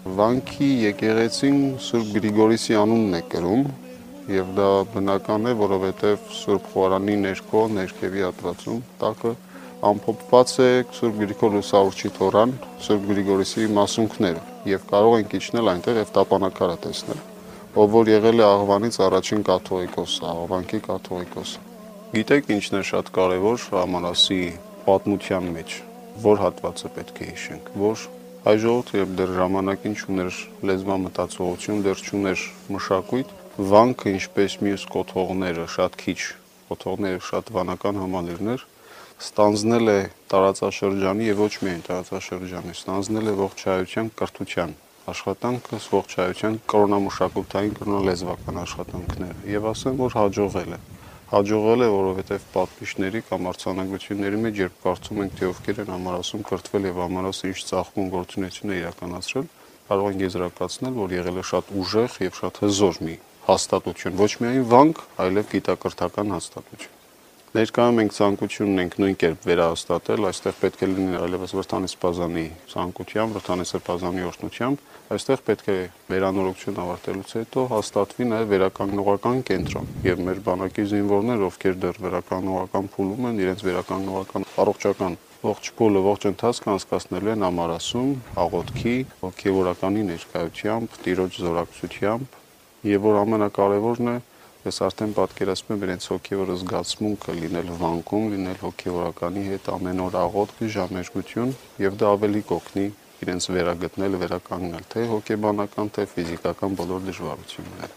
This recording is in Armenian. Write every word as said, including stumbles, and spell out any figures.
Վանքի եկեղեցին Սուրբ Գրիգորիսի անունն է կրում եւ դա բնական է, որովհետեւ Սուրբ Խորանի ներքո ներքևի հատվածում տակը ամփոփված է Սուրբ Գրիգոր Լուսավորչի թոռան, Սուրբ Գրիգորիսի մասունքները եւ կարող ենք իջնել այնտեղ եւ տապանակարը տեսնել, ով որ եղել է Աղվանից առաջին կաթողիկոսը, Աղվանքի կաթողիկոսը։ Գիտեք ինչն է շատ կարեւոր Ամանասի պատմության մեջ, որ հատվածը պետք է հիշենք, որ հայ ժողովուրդը երբ դեռ ժամանակին չուներ լեզվամտածողություն, դեռ չուներ մշակույթ, վանքը ինչպես մյուս կոթողները, շատ քիչ կոթողները, շատ վանական համալիրներ, ստանձնել է տարածաշրջանի եւ ոչ միայն տարածաշրջանի, ստանձնել է ողջայության կրթության աշխատանքը, ողջայության կրոնամշակութային կրոնալեզվական աշխատանքները եւ ասեմ, որ հաջողել է։ Հաջողել է, որովհետև պատմիչների կամ արձանագրությունների մեջ, երբ կարծում ենք, թե ովքեր են Ամարասում կրթվել եւ Ամարասը ինչ ծաղկուն գործունեություն է իրականացրել, կարող ենք եզրակացնել, որ եղել է շատ ուժեղ եւ շատ հզոր մի հաստատություն, ոչ միայն վանք, այլև գիտակրթական հաստատություն։ Ներկայում մենք ցանկություն ունենք նույն կերպ վերահաստատել, այստեղ պետք է լինի այլևս Վրդանի Սպազանի ցանկությամբ, Վրդանի Սրբազանի օրհնությամբ, այստեղ պետք է վերանորոգություն ավարտելուց հետո հաստատվի նաև վերականգնողական կենտրոն, եւ մեր բանակի զինվորներ, ովքեր դեռ վերականգնողական փուլում են, իրենց վերականգնողական առողջական ողջ փուլը, ողջ ընթացքը անցկացնելու են Ամարասում, աղոթքի, հոգեվորականի ներկայությամբ, Տիրոջ զորակցությամբ, եւ որ ամենակարևորն է, ես արդեն պատկերացնում եմ իրենց հոգեվոր զգացմունքը լինել վանքում, լինել հոգեվորականի հետ ամեն օր աղոթք, ժամերգություն եւ դա ավելի կօգնի իրենց վերագտնել, վերականգնել թե հոգեբանական, թե ֆիզիկական բոլոր դժվարությունները։